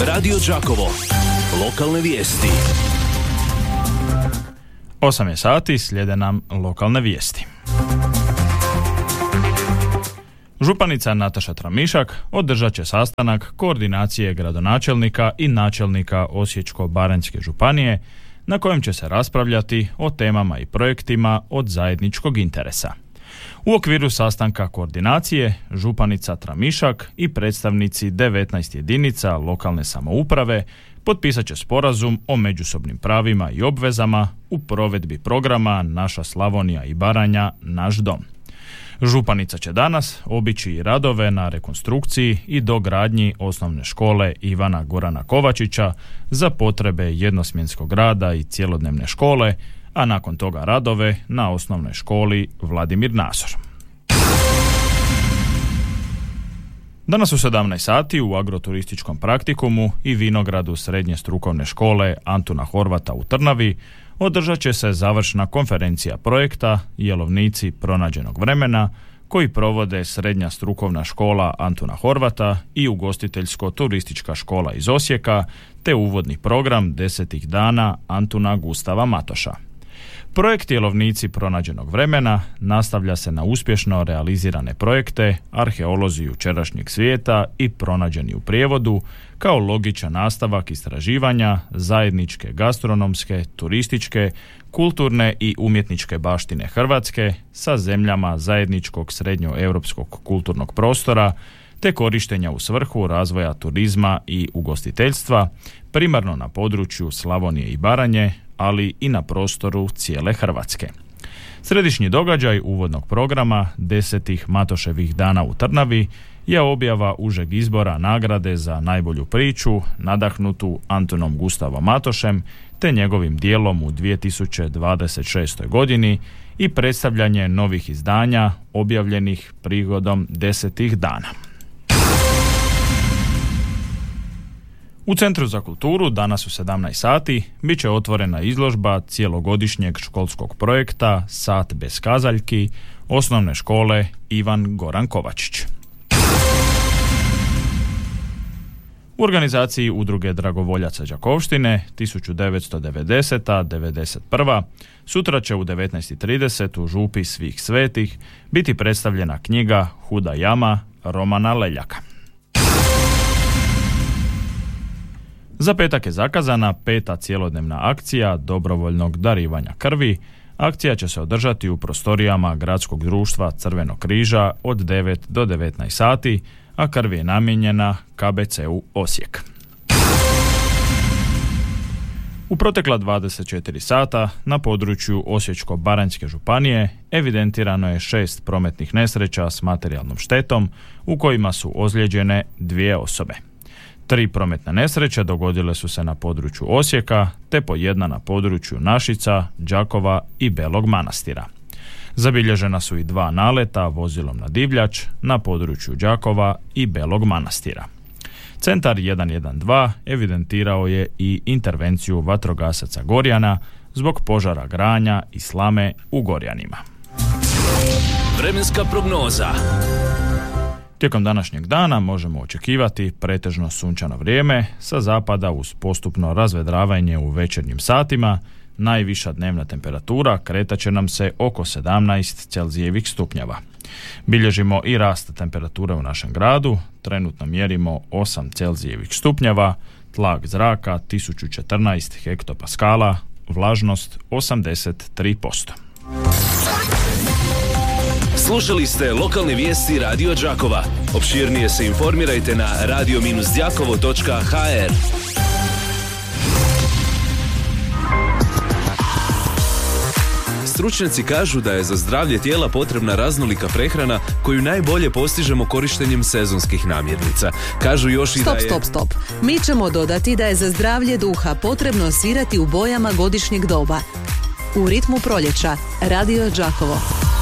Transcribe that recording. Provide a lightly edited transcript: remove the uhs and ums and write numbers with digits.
Radio Đakovo. Lokalne vijesti. 8 je sati, slijede nam lokalne vijesti. Županica Nataša Tramišak održat će sastanak koordinacije gradonačelnika i načelnika Osječko-baranjske županije na kojem će se raspravljati o temama i projektima od zajedničkog interesa. U okviru sastanka koordinacije županica Tramišak i predstavnici 19 jedinica lokalne samouprave potpisat će sporazum o međusobnim pravima i obvezama u provedbi programa Naša Slavonija i Baranja, naš dom. Županica će danas obići i radove na rekonstrukciji i dogradnji osnovne škole Ivana Gorana Kovačića za potrebe jednosmjenskog rada i cjelodnevne škole, a nakon toga radove na osnovnoj školi Vladimir Nazor. Danas u 17 sati u agroturističkom praktikumu i vinogradu Srednje strukovne škole Antuna Horvata u Trnavi održat će se završna konferencija projekta Jelovnici pronađenog vremena koji provode Srednja strukovna škola Antuna Horvata i ugostiteljsko-turistička škola iz Osijeka te uvodni program 10 dana Antuna Gustava Matoša. Projekt Jelovnici pronađenog vremena nastavlja se na uspješno realizirane projekte Arheolozi jučerašnjeg svijeta i Pronađeni u prijevodu kao logičan nastavak istraživanja zajedničke gastronomske, turističke, kulturne i umjetničke baštine Hrvatske sa zemljama zajedničkog srednjoeuropskog kulturnog prostora te korištenja u svrhu razvoja turizma i ugostiteljstva, primarno na području Slavonije i Baranje, ali i na prostoru cijele Hrvatske. Središnji događaj uvodnog programa 10 Matoševih dana u Trnavi je objava užeg izbora nagrade za najbolju priču nadahnutu Antunom Gustavom Matošem te njegovim dijelom u 2026. godini i predstavljanje novih izdanja objavljenih prigodom 10 dana. U Centru za kulturu danas u 17 sati bit će otvorena izložba cijelogodišnjeg školskog projekta Sat bez kazaljki osnovne škole Ivan Goran Kovačić. U organizaciji Udruge dragovoljaca Đakovštine 1990-91 sutra će u 19:30 u Župi svih svetih biti predstavljena knjiga Huda jama Romana Leljaka. Za petak je zakazana 5. cjelodnevna akcija dobrovoljnog darivanja krvi. Akcija će se održati u prostorijama Gradskog društva Crvenog križa od 9 do 19 sati, a krv je namijenjena KBC-u Osijek. U protekla 24 sata na području Osječko-baranjske županije evidentirano je 6 prometnih nesreća s materijalnom štetom u kojima su ozlijeđene 2 osobe. 3 prometne nesreće dogodile su se na području Osijeka, te po jedna na području Našica, Đakova i Belog Manastira. Zabilježena su i 2 naleta vozilom na divljač na području Đakova i Belog Manastira. Centar 112 evidentirao je i intervenciju vatrogasaca Gorjana zbog požara granja i slame u Gorjanima. Vremenska prognoza. Tijekom današnjeg dana možemo očekivati pretežno sunčano vrijeme sa zapada uz postupno razvedravanje u večernjim satima. Najviša dnevna temperatura kretat će nam se oko 17 Celzijevih stupnjeva. Bilježimo i rast temperature u našem gradu, trenutno mjerimo 8 Celzijevih stupnjeva, tlak zraka 1014 hektopaskala, vlažnost 83%. Slušali ste lokalne vijesti Radio Đakova. Opširnije se informirajte na radio-đakovo.hr. Stručnjaci kažu da je za zdravlje tijela potrebna raznolika prehrana koju najbolje postižemo korištenjem sezonskih namirnica. Kažu još i da je... Stop. Mi ćemo dodati da je za zdravlje duha potrebno svirati u bojama godišnjeg doba. U ritmu proljeća. Radio Đakovo.